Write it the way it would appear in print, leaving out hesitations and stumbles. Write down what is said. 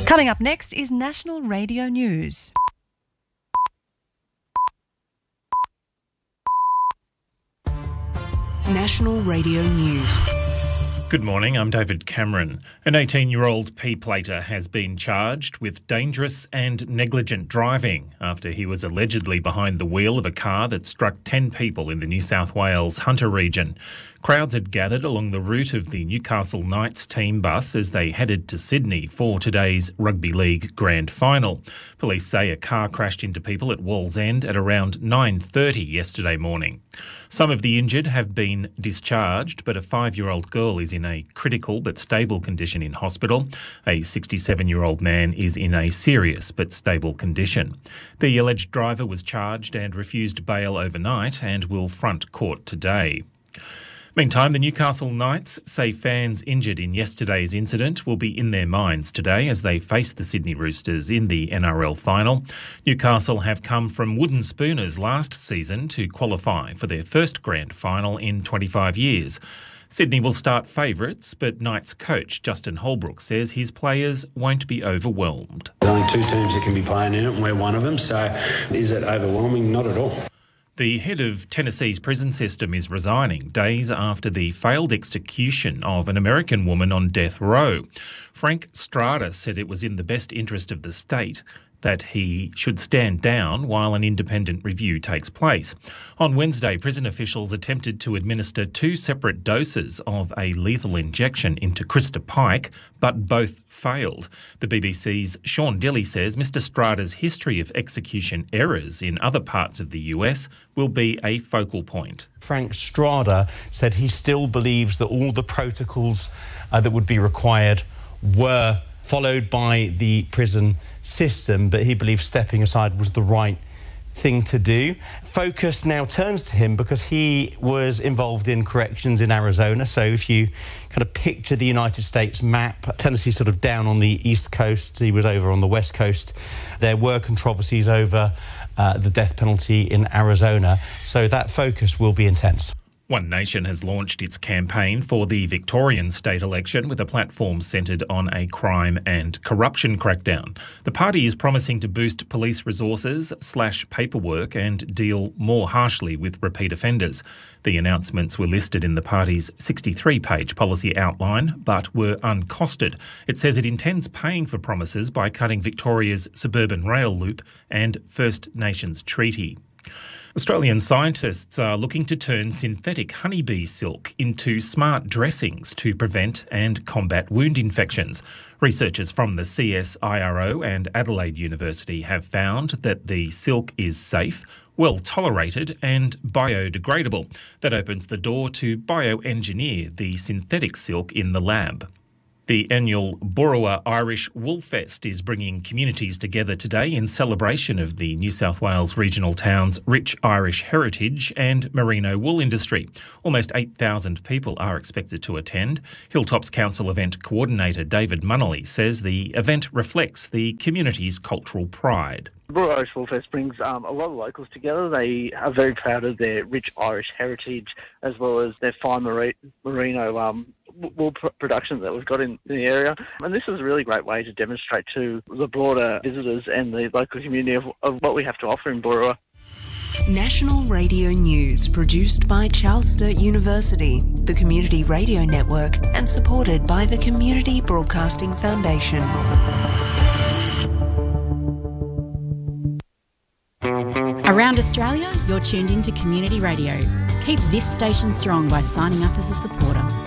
Coming up next is National Radio News. National Radio News. Good morning, I'm David Cameron. An 18-year-old P-plater has been charged with dangerous and negligent driving after he was allegedly behind the wheel of a car that struck 10 people in the New South Wales Hunter region. Crowds had gathered along the route of the Newcastle Knights team bus as they headed to Sydney for today's Rugby League Grand Final. Police say a car crashed into people at Wallsend at around 9:30 yesterday morning. Some of the injured have been discharged, but a 5-year-old girl is in a critical but stable condition in hospital. A 67-year-old man is in a serious but stable condition. The alleged driver was charged and refused bail overnight and will front court today. Meantime, the Newcastle Knights say fans injured in yesterday's incident will be in their minds today as they face the Sydney Roosters in the NRL final. Newcastle have come from wooden spooners last season to qualify for their first grand final in 25 years. Sydney will start favourites, but Knights coach Justin Holbrook says his players won't be overwhelmed. There's only 2 teams that can be playing in it and we're one of them, so is it overwhelming? Not at all. The head of Tennessee's prison system is resigning days after the failed execution of an American woman on death row. Frank Strada said it was in the best interest of the state that he should stand down while an independent review takes place. On Wednesday, prison officials attempted to administer 2 separate doses of a lethal injection into Krista Pike, but both failed. The BBC's Sean Dilley says Mr Strada's history of execution errors in other parts of the US will be a focal point. Frank Strada said he still believes that all the protocols that would be required were followed by the prison system, but he believes stepping aside was the right thing to do. Focus now turns to him because he was involved in corrections in Arizona. So if you kind of picture the United States map, Tennessee sort of down on the East Coast, he was over on the West Coast. There were controversies over the death penalty in Arizona. So that focus will be intense. One Nation has launched its campaign for the Victorian state election with a platform centred on a crime and corruption crackdown. The party is promising to boost police resources, slash paperwork and deal more harshly with repeat offenders. The announcements were listed in the party's 63-page policy outline but were uncosted. It says it intends paying for promises by cutting Victoria's suburban rail loop and First Nations treaty. Australian scientists are looking to turn synthetic honeybee silk into smart dressings to prevent and combat wound infections. Researchers from the CSIRO and Adelaide University have found that the silk is safe, well tolerated and biodegradable. That opens the door to bioengineer the synthetic silk in the lab. The annual Boorowa Irish Wool Fest is bringing communities together today in celebration of the New South Wales regional town's rich Irish heritage and merino wool industry. Almost 8,000 people are expected to attend. Hilltops Council event coordinator David Munnelly says the event reflects the community's cultural pride. The Boorowa Irish Wool Fest brings a lot of locals together. They are very proud of their rich Irish heritage as well as their fine merino wool production that we've got in the area. And this is a really great way to demonstrate to the broader visitors and the local community of what we have to offer in Boorowa. National Radio News, produced by Charles Sturt University, the Community Radio Network, and supported by the Community Broadcasting Foundation. Around Australia, you're tuned into Community Radio. Keep this station strong by signing up as a supporter.